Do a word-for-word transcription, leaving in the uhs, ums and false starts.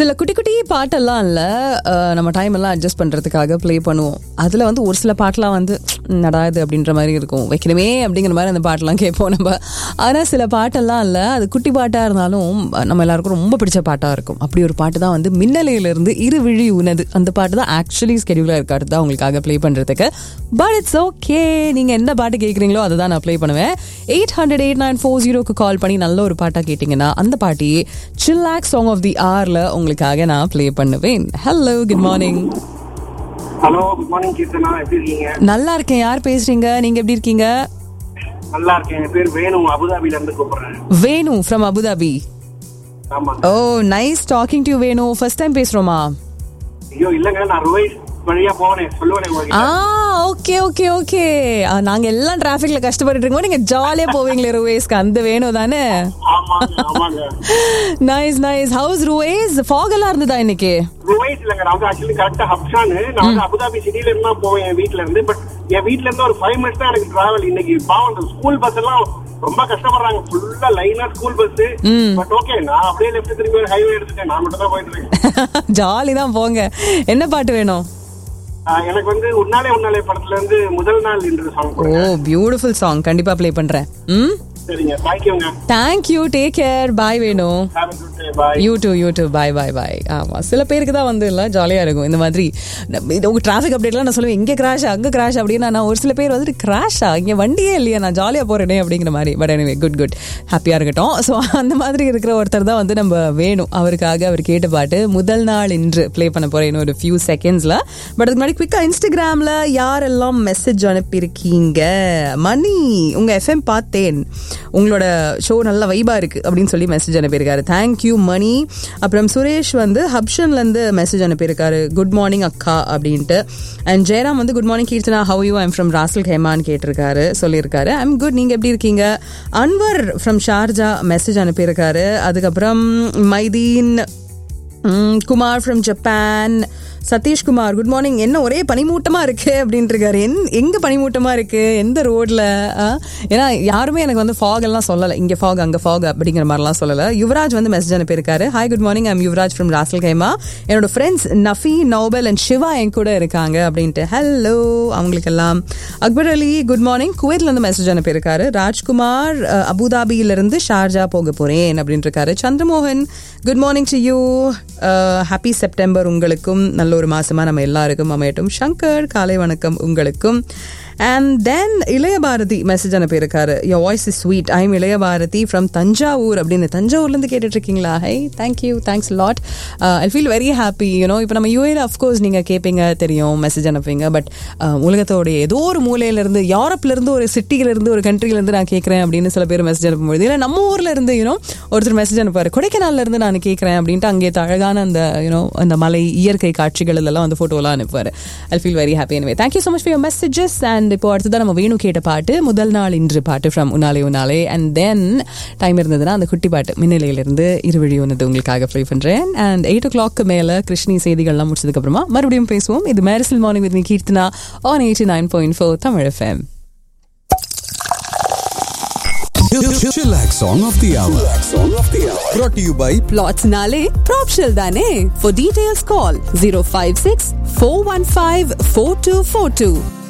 சில குட்டி குட்டி பாட்டெல்லாம் இல்லை, நம்ம டைம் எல்லாம் அட்ஜஸ்ட் பண்ணுறதுக்காக ப்ளே பண்ணுவோம். அதில் வந்து ஒரு சில பாட்டெலாம் வந்து நடாது அப்படின்ற மாதிரி இருக்கும், வைக்கணுமே அப்படிங்கிற மாதிரி அந்த பாட்டெல்லாம் கேட்போம் நம்ம. ஆனால் சில பாட்டெல்லாம் இல்லை, அது குட்டி பாட்டாக இருந்தாலும் நம்ம எல்லாருக்கும் ரொம்ப பிடிச்ச பாட்டாக இருக்கும். அப்படி ஒரு பாட்டு தான் வந்து மின்னலையிலிருந்து இருவிழி உனது. அந்த பாட்டு தான் ஆக்சுவலி ஸ்கெடியூலாக இருக்காது தான் உங்களுக்காக ப்ளே பண்ணுறதுக்கு. பட் இட்ஸ் ஓகே, நீங்கள் என்ன பாட்டு கேட்குறீங்களோ அதை தான் நான் ப்ளே பண்ணுவேன். Eight hundred eight nine four ஜீரோக்கு கால் பண்ணி நல்ல ஒரு பாட்டாக கேட்டிங்கன்னா அந்த பாட்டியே சில்லாக்ஸ் சாங் ஆஃப் தி ஆர்ல உங்களுக்காக நான் ப்ளே பண்ணுவேன். Hello, good morning. Hello, good morning Keerthana, எப்படி இருக்கீங்க? நல்லா இருக்கேன். யார் பேசுறீங்க? நீங்க எப்படி இருக்கீங்க? நல்லா இருக்கேன். என் பேர் வேணு, அபுதாபில இருந்து கூப்பிடுறேன். வேணு ஃப்ரம் அபுதாபி. ஆமா. ஓ, nice talking to you Venu. First time பேசுறோமா? ஐயோ இல்லங்க, நான் ருவைஸ் வழியா போனேன், சொல்லுவேன் உங்களுக்கு. ஆ, ஓகே ஓகே ஓகே. நாங்க எல்லாம் டிராஃபிக்ல கஷ்டப்பட்டு இருக்கோம், நீங்க ஜாலியா போவீங்களே ருவேஸ்க்கு, அந்த வேணு தானே? ஆமாங்க ஆமாங்க. Nice nice. House Ruwais? Fog எல்லாம் இருந்ததா இன்னைக்கு? ருவைஸ் இல்லங்க, நான் வந்து ஆக்சுவலி கரெக்டா ஹப்ஷான். நான் வந்து அபுதாபி சிட்டில இருந்து தான் போவேன் என் வீட்ல இருந்து. பட் என் வீட்ல இருந்து ஒரு ஃபைவ் மினிட்ஸ் தான் எனக்கு டிராவல். இன்னைக்கு பாவம் ஸ்கூல் பஸ் எல்லாம் ரொம்ப கஷ்டப்படுறாங்க, ஃபுல்லா லைனா ஸ்கூல் பஸ். பட் ஓகே, நான் அப்படியே லெஃப்ட் திரும்பி ஹைவே எடுத்துட்டேன், நான் மட்டும் தான் போயிட்டு இருக்கேன். ஜாலி தான் போங்க. என்ன பாட்டு வேணும்? எனக்கு வந்து உன்னாலே உன்னாலே படத்துல இருந்து முதல் நாள் என்று சாங். ஓ, பியூட்டிஃபுல் சாங். கண்டிப்பா ப்ளே பண்றேன். ம், சரிங்க. தேங்க்யூங்க. Thank you. Take care. Bye Venu. Have a good day. Bye. You two you two. பாய் பாய் பாய். ஆமா, சில பேருக்கு தான் வந்து இல்லை ஜாலியாக இருக்கும் இந்த மாதிரி. உங்க டிராஃபிக் அப்டேட்லாம் நான் சொல்லுவேன், இங்கே கிராஷ் அங்கே கிராஷ் அப்படின்னா, நான் ஒரு சில பேர் வந்துட்டு கிராஷா இங்கே வண்டியே இல்லையா, நான் ஜாலியாக போகிறேனே அப்படிங்கிற மாதிரி. பட் எனிவே, குட் குட், ஹாப்பியாக இருக்கட்டும். ஸோ அந்த மாதிரி இருக்கிற ஒருத்தர் தான் வந்து நம்ம வேணும். அவருக்காக அவர் கேட்ட பாட்டு முதல் நாள் இன்று ப்ளே பண்ண போகிறேன் இன்னும் ஒரு ஃபியூ செகண்ட்ஸில். பட் அதுக்கு முன்னாடி குவிக்காக இன்ஸ்டாகிராமில் யாரெல்லாம் மெசேஜ் அனுப்பியிருக்கீங்க? மணி, உங்கள் எஃப்எம் பார்த்தேன், உங்களோட ஷோ நல்ல வைபா இருக்கு அப்படின்னு சொல்லி மெசேஜ் அனுப்பியிருக்காரு. தேங்க்யூ மணி. அப்புறம் சுரேஷ் வந்து ஹப்ஷன்லேருந்து மெசேஜ் அனுப்பியிருக்காரு, குட் மார்னிங் அக்கா அப்படின்ட்டு. அண்ட் ஜெயராம் வந்து good morning Keerthana, how you, I'm from ராசல் ஹேமான்னு கேட்டிருக்காரு, சொல்லியிருக்காரு. ஐம் குட், நீங்கள் எப்படி இருக்கீங்க? அன்வர் ஃப்ரம் ஷார்ஜா மெசேஜ் அனுப்பியிருக்காரு. அதுக்கப்புறம் Maideen, Kumar from Japan, Satishkumar good morning, என்ன ஒரே பனிமூட்டமாக இருக்குது அப்படின்ட்டு இருக்காரு. என் எங்கே பனிமூட்டமாக இருக்குது, எந்த ரோடில்? ஏன்னா யாருமே எனக்கு வந்து ஃபாக் எல்லாம் சொல்லலை, இங்கே ஃபாக் அங்கே ஃபாக் அப்படிங்கிற மாதிரிலாம் சொல்லலை. யுவராஜ் வந்து மெசேஜ் அனுப்பியிருக்காரு, hi good morning, I'm Yuvraj from ராசல் கைமா, என்னோட ஃப்ரெண்ட்ஸ் நஃபி, நோபல் அண்ட் சிவா என் கூட இருக்காங்க அப்படின்ட்டு. ஹலோ அவங்களுக்கெல்லாம். அக்பர் அலி குட் மார்னிங், குவைத்லேருந்து மெசேஜ் அனுப்பியிருக்காரு. ராஜ்குமார் அபுதாபியிலிருந்து ஷார்ஜா போக போகிறேன் அப்படின்ட்டு இருக்காரு. Chandramohan good morning to you, happy September உங்களுக்கும், நல்ல ஒரு மாசமா நம்ம எல்லாருக்கும் அமையட்டும். சங்கர் காலை வணக்கம் உங்களுக்கும். அண்ட் தென் இளைய பாரதி மெசேஜ் அனுப்பியிருக்காரு, your voice is sweet, I am இளைய பாரதி ஃப்ரம் தஞ்சாவூர் அப்படின்னு. தஞ்சாவூர்லேருந்து கேட்டுட்டு இருக்கீங்களா? High, thank you, thanks lot. I feel very happy. You know, இப்போ நம்ம யூஏல அஃப்கோர்ஸ் நீங்கள் கேட்பீங்க, தெரியும், மெசேஜ் அனுப்புவீங்க. பட் உலகத்தோடைய ஏதோ ஒரு மூலையிலேருந்து, யூரோப்லேருந்து, ஒரு சிட்டியிலேருந்து, ஒரு கண்ட்ரிலேருந்து நான் கேட்குறேன் அப்படின்னு சில பேர் மெசேஜ் அனுப்பும்போது, இல்லை நம்ம ஊரில் இருந்து யூனோ ஒருத்தர் மெசேஜ் அனுப்புவார், கொடைக்கானல்ல இருந்து நான் கேட்குறேன் அப்படின்ட்டு. அங்கே அழகான அந்த யூனோ அந்த மலை இயற்கை காட்சிகள் எல்லாம் வந்து ஃபோட்டோலாம் அனுப்புவார். I feel very happy. எனவே thank you so much for your messages. And இப்போ அடுத்ததான் நம்ம வேணு கேட்ட பாட்டு முதல் நாள் இன்று பாட்டு ஃப்ரம் உன்னாலே உன்னாலே. அண்ட் தென் டைம் இருந்ததுன்னா அந்த குட்டி பாட்டு மின்னலையிலிருந்து இருவழி ஒன்று உங்களுக்காக ப்ளே பண்ணுறேன். அண்ட் எயிட் ஓ கிளாக்கு மேலே கிருஷ்ணி செய்திகள்லாம் முடிச்சதுக்கப்புறமா மறுபடியும் பேசுவோம். இது மேரிசல் morning with me Keerthana on eighty nine point four Tamil FM. Chillax song of the hour. Song of the hour. Brought to you by Plots Nale Propshell Dane. For details call zero five six four one five four two four two.